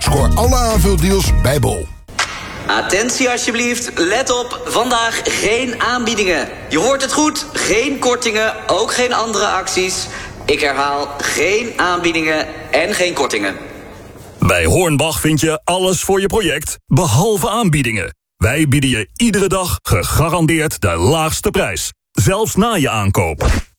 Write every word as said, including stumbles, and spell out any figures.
Scoor alle aanvuldeals bij Bol. Attentie alsjeblieft, let op, vandaag geen aanbiedingen. Je hoort het goed, geen kortingen, ook geen andere acties. Ik herhaal, geen aanbiedingen en geen kortingen. Bij Hornbach vind je alles voor je project, behalve aanbiedingen. Wij bieden je iedere dag gegarandeerd de laagste prijs. Zelfs na je aankoop.